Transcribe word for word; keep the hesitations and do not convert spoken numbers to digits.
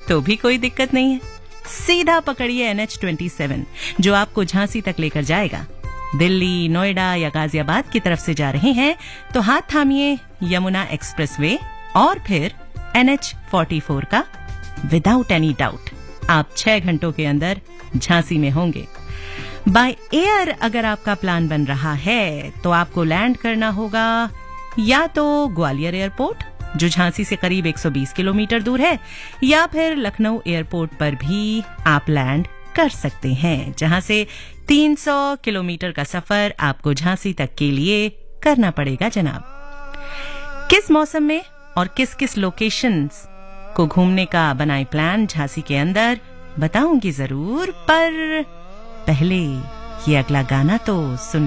तो भी कोई दिक्कत नहीं है। सीधा पकड़िए एन एच ट्वेंटी सेवन जो आपको झांसी तक लेकर जाएगा। दिल्ली, नोएडा या गाजियाबाद की तरफ से जा रहे हैं तो हाथ थामिए यमुना एक्सप्रेसवे और फिर एन एच फोर्टी फोर का। विदाउट एनी डाउट आप छह घंटों के अंदर झांसी में होंगे। बाय एयर अगर आपका प्लान बन रहा है तो आपको लैंड करना होगा या तो ग्वालियर एयरपोर्ट जो झांसी से करीब एक सौ बीस किलोमीटर दूर है, या फिर लखनऊ एयरपोर्ट पर भी आप लैंड कर सकते हैं, जहां से तीन सौ किलोमीटर का सफर आपको झांसी तक के लिए करना पड़ेगा जनाब। किस मौसम में और किस किस लोकेशंस को घूमने का बनाए प्लान झांसी के अंदर बताऊंगी जरूर, पर पहले ये अगला गाना तो सुन